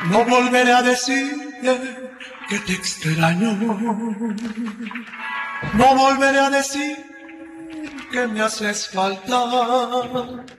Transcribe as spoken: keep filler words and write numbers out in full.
No volveré a decirte que te extraño. No volveré a decir que me haces falta.